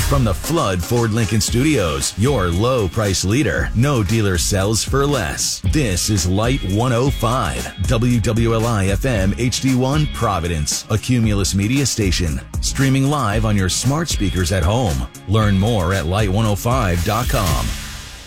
From the Flood Ford Lincoln Studios, your low price leader. No dealer sells for less. This is Light 105, WWLI FM HD1 Providence, a Cumulus Media station. Streaming live on your smart speakers at home. Learn more at light105.com.